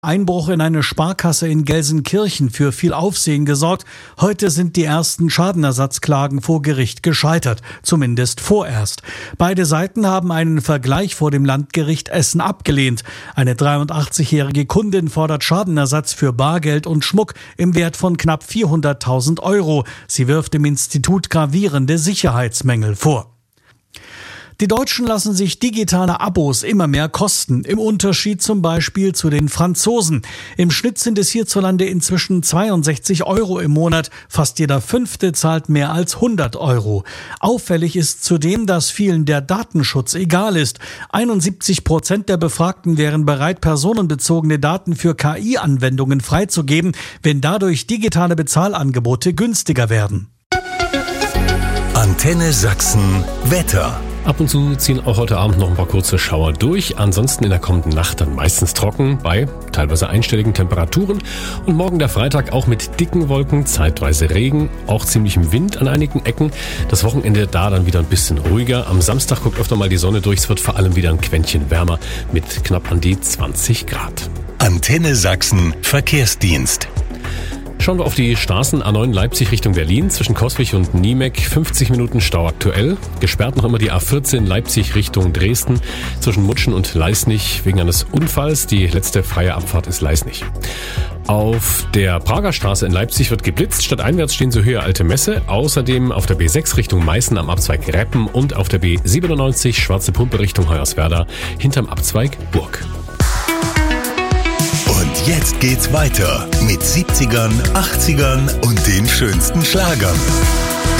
Einbruch in eine Sparkasse in Gelsenkirchen für viel Aufsehen gesorgt. Heute sind die ersten Schadenersatzklagen vor Gericht gescheitert, zumindest vorerst. Beide Seiten haben einen Vergleich vor dem Landgericht Essen abgelehnt. Eine 83-jährige Kundin fordert Schadenersatz für Bargeld und Schmuck im Wert von knapp 400.000 Euro. Sie wirft dem Institut gravierende Sicherheitsmängel vor. Die Deutschen lassen sich digitale Abos immer mehr kosten, im Unterschied zum Beispiel zu den Franzosen. Im Schnitt sind es hierzulande inzwischen 62 Euro im Monat. Fast jeder Fünfte zahlt mehr als 100 Euro. Auffällig ist zudem, dass vielen der Datenschutz egal ist. 71% der Befragten wären bereit, personenbezogene Daten für KI-Anwendungen freizugeben, wenn dadurch digitale Bezahlangebote günstiger werden. Antenne Sachsen Wetter. Ab und zu ziehen auch heute Abend noch ein paar kurze Schauer durch. Ansonsten in der kommenden Nacht dann meistens trocken bei teilweise einstelligen Temperaturen. Und morgen der Freitag auch mit dicken Wolken, zeitweise Regen, auch ziemlichem Wind an einigen Ecken. Das Wochenende da dann wieder ein bisschen ruhiger. Am Samstag guckt öfter mal die Sonne durch. Es wird vor allem wieder ein Quäntchen wärmer mit knapp an die 20 Grad. Antenne Sachsen Verkehrsdienst. Schauen wir auf die Straßen A9 Leipzig Richtung Berlin. Zwischen Coswig und Niemek 50 Minuten Stau aktuell. Gesperrt noch immer die A14 Leipzig Richtung Dresden. Zwischen Mutschen und Leisnig wegen eines Unfalls. Die letzte freie Abfahrt ist Leisnig. Auf der Prager Straße in Leipzig wird geblitzt. Stadteinwärts stehen zur Höhe Alte Messe. Außerdem auf der B6 Richtung Meißen am Abzweig Reppen und auf der B97 Schwarze Pumpe Richtung Hoyerswerda hinterm Abzweig Burg. Und jetzt geht's weiter mit 70ern, 80ern und den schönsten Schlagern.